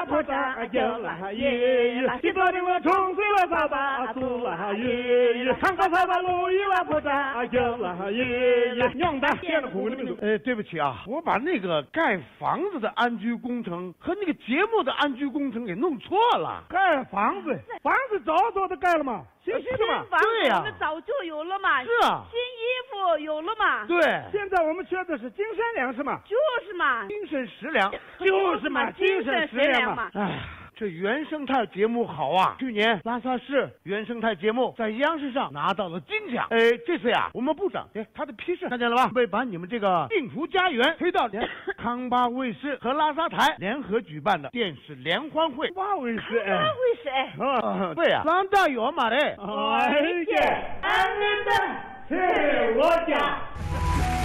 了破绽救了爷爷，一把的我冲水了爸爸救了爷爷，长高才把路一了破绽救了爷爷，娘的见了苦的民族。 对不起啊，我把那个盖房子的安居工程和那个节目的安居工程给弄错了。 盖房子早早的盖了嘛，新的嘛。 对呀， 我们早就有了嘛。 是啊， 新衣服有了嘛。 对， 现在我们缺的是精神粮食嘛。 就是嘛， 精神食粮， 就是嘛，精神食粮嘛。 哎。这原生态节目好啊！去年拉萨市原生态节目在央视上拿到了金奖。这次呀，我们部长他的批示看见了吧？会把你们这个幸福家园推到康巴卫视和拉萨台联合举办的电视联欢会。 哇，卫视对呀，让大有嘛嘞！ 哎呀，俺们的是我家。